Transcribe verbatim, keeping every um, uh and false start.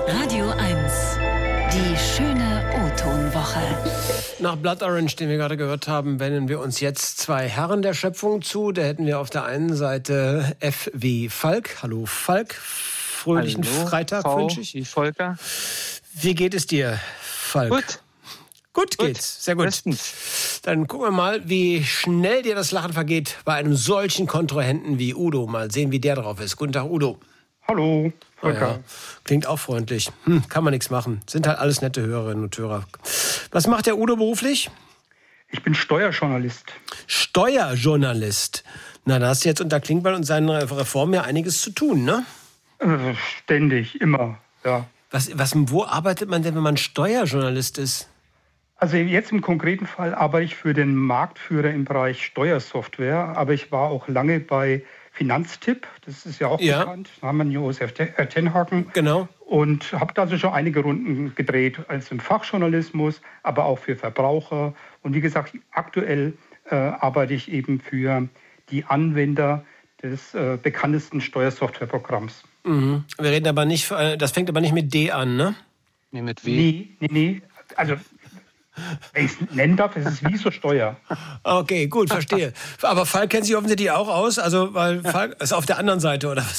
Radio eins. Die schöne O-Ton-Woche. Nach Blood Orange, den wir gerade gehört haben, wenden wir uns jetzt zwei Herren der Schöpfung zu. Da hätten wir auf der einen Seite F wie Falk. Hallo Falk, fröhlichen Hallo, Freitag V wünsche ich. Wie Volker. Wie geht es dir, Falk? Gut. Gut Gut. geht's, sehr gut. Bestens. Dann gucken wir mal, wie schnell dir das Lachen vergeht bei einem solchen Kontrahenten wie Udo. Mal sehen, wie der drauf ist. Guten Tag, Udo. Hallo, Ah, Volker. ja. Klingt auch freundlich. Hm, kann man nichts machen. Sind halt alles nette Hörerinnen und Hörer. Was macht der Udo beruflich? Ich bin Steuerjournalist. Steuerjournalist. Na, da hast du jetzt unter Klingbeil und seinen Reformen ja einiges zu tun, ne? Äh, ständig, immer, ja. Was, was, wo arbeitet man denn, wenn man Steuerjournalist ist? Also jetzt im konkreten Fall arbeite ich für den Marktführer im Bereich Steuersoftware, aber ich war auch lange bei Finanztipp, das ist ja auch Ja. bekannt, da haben wir Josef Tenhaken. Genau. Und habe da also schon einige Runden gedreht, als im Fachjournalismus, aber auch für Verbraucher. Und wie gesagt, aktuell äh, arbeite ich eben für die Anwender des äh, bekanntesten Steuersoftwareprogramms. Mhm. Wir reden aber nicht, äh, das fängt aber nicht mit D an, ne? Nee, mit W. Nee, nee, nee. Also, wenn ich es nennen darf, es ist wie so Steuer. Okay, gut, verstehe. Aber Falk kennt sich offensichtlich auch aus, also weil Falk ist auf der anderen Seite, oder was?